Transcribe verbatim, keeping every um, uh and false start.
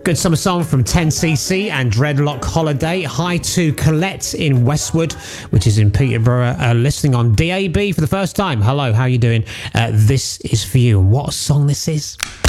Good summer song from ten C C and Dreadlock Holiday. Hi to Colette in Westwood, which is in Peterborough, uh, listening on D A B for the first time. Hello, how are you doing? Uh, this is for you. And what a song this is.